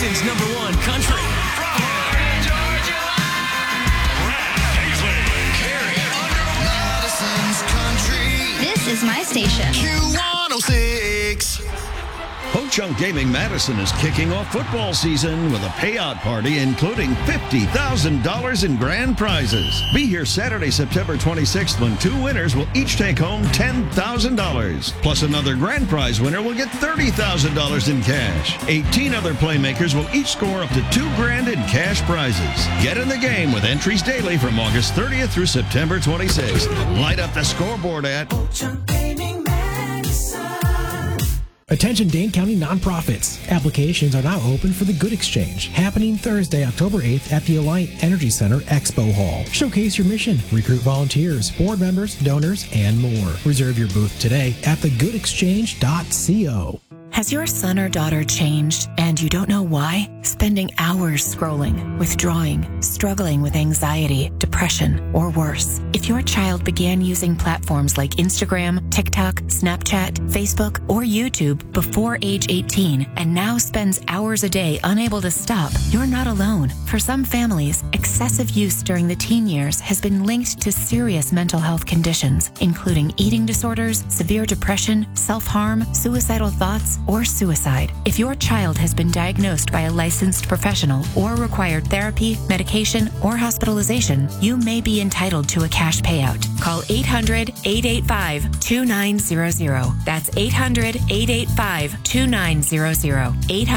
Madison's #1 country. From Georgia, Brad Paisley. Carrie Underwood. Madison's country. This is my station. Q106. Ho Chunk Gaming Madison is kicking off football season with a payout party including $50,000 in grand prizes. Be here Saturday, September 26th when 2 winners will each take home $10,000. Plus another grand prize winner will get $30,000 in cash. 18 other playmakers will each score up to $2,000 in cash prizes. Get in the game with entries daily from August 30th through September 26th. Light up the scoreboard at Ho Chunk Gaming Madison. Attention Dane County nonprofits. Applications are now open for the Good Exchange, happening Thursday, October 8th at the Alliant Energy Center Expo Hall. Showcase your mission, recruit volunteers, board members, donors, and more. Reserve your booth today at thegoodexchange.co. Has your son or daughter changed and you don't know why? Spending hours scrolling, withdrawing, struggling with anxiety, depression, or worse. If your child began using platforms like Instagram, TikTok, Snapchat, Facebook, or YouTube before age 18 and now spends hours a day unable to stop, you're not alone. For some families, excessive use during the teen years has been linked to serious mental health conditions, including eating disorders, severe depression, self-harm, suicidal thoughts, or suicide. If your child has been diagnosed by a licensed professional or required therapy, medication, or hospitalization, you may be entitled to a cash payout. Call 800-885-2900. That's 800-885-2900.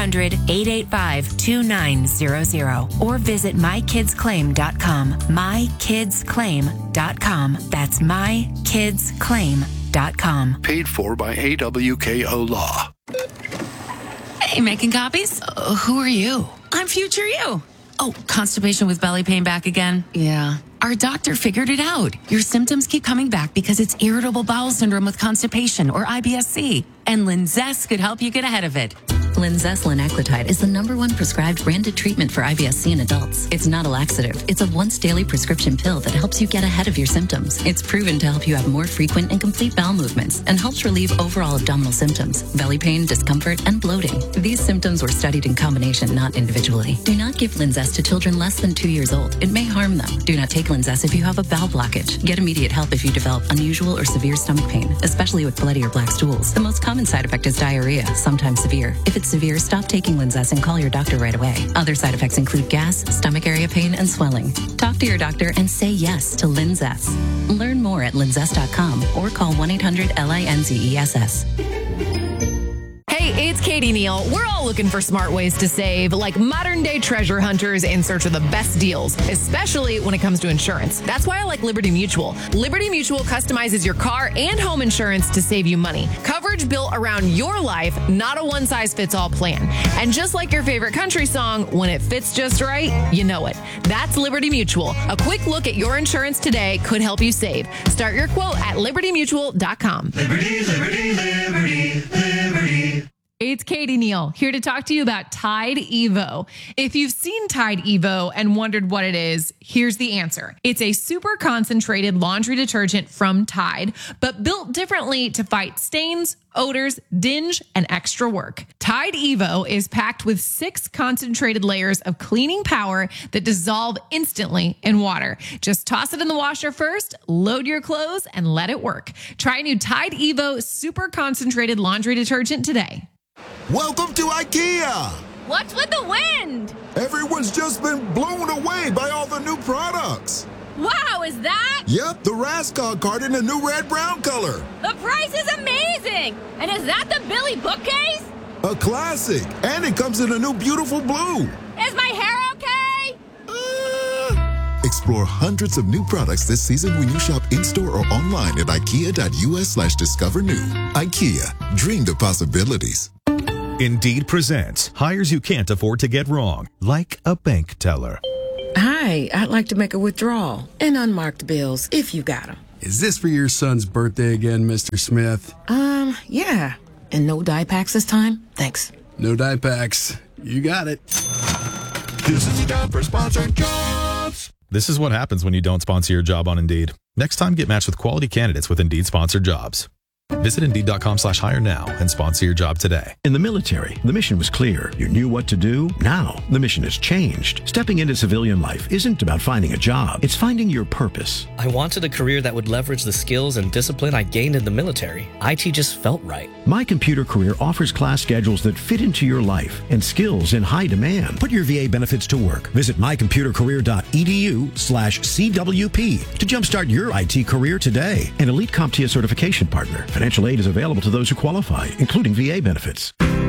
800-885-2900. Or visit mykidsclaim.com. mykidsclaim.com. That's mykidsclaim.com. Paid for by AWKO Law. Hey, making copies? Who are you? I'm future you. Oh, constipation with belly pain back again? Yeah. Our doctor figured it out. Your symptoms keep coming back because it's irritable bowel syndrome with constipation, or IBS-C. And Linzess could help you get ahead of it. Linzess linaclotide is the #1 prescribed branded treatment for IBS-C in adults. It's not a laxative. It's a once-daily prescription pill that helps you get ahead of your symptoms. It's proven to help you have more frequent and complete bowel movements and helps relieve overall abdominal symptoms, belly pain, discomfort, and bloating. These symptoms were studied in combination, not individually. Do not give Linzess to children less than 2 years old. It may harm them. Do not take Linzess if you have a bowel blockage. Get immediate help if you develop unusual or severe stomach pain, especially with bloody or black stools. The most common side effect is diarrhea, sometimes severe. If it's severe, stop taking Linzess and call your doctor right away. Other side effects include gas, stomach area pain, and swelling. Talk to your doctor and say yes to Linzess. Learn more at linzess.com or call 1-800-LINZESS. Hey, it's Katie Neal. We're all looking for smart ways to save, like modern-day treasure hunters in search of the best deals, especially when it comes to insurance. That's why I like Liberty Mutual. Liberty Mutual customizes your car and home insurance to save you money. Coverage built around your life, not a one-size-fits-all plan. And just like your favorite country song, when it fits just right, you know it. That's Liberty Mutual. A quick look at your insurance today could help you save. Start your quote at libertymutual.com. Liberty, liberty, liberty, liberty. It's Katie Neal, here to talk to you about Tide Evo. If you've seen Tide Evo and wondered what it is, here's the answer. It's a super concentrated laundry detergent from Tide, but built differently to fight stains, odors, dinge, and extra work. Tide Evo is packed with 6 concentrated layers of cleaning power that dissolve instantly in water. Just toss it in the washer first, load your clothes, and let it work. Try new Tide Evo super concentrated laundry detergent today. Welcome to IKEA! What's with the wind? Everyone's just been blown away by all the new products. Wow, is that? Yep, the Raskog card in the new red-brown color. The price is amazing! And is that the Billy bookcase? A classic, and it comes in a new beautiful blue. Is my hair okay? Explore hundreds of new products this season when you shop in-store or online at ikea.us/discover new. IKEA, dream the possibilities. Indeed presents hires you can't afford to get wrong, like a bank teller. Hi, I'd like to make a withdrawal and unmarked bills if you got them. Is this for your son's birthday again, Mr. Smith? Yeah. And no dye packs this time? Thanks. No dye packs. You got it. This is time for sponsored jobs. This is what happens when you don't sponsor your job on Indeed. Next time, get matched with quality candidates with Indeed sponsored jobs. Visit Indeed.com/hire now and sponsor your job today. In the military, the mission was clear. You knew what to do. Now, the mission has changed. Stepping into civilian life isn't about finding a job. It's finding your purpose. I wanted a career that would leverage the skills and discipline I gained in the military. IT just felt right. My Computer Career offers class schedules that fit into your life and skills in high demand. Put your VA benefits to work. Visit mycomputercareer.edu/CWP to jumpstart your IT career today. An Elite CompTIA certification partner. Financial aid is available to those who qualify, including VA benefits.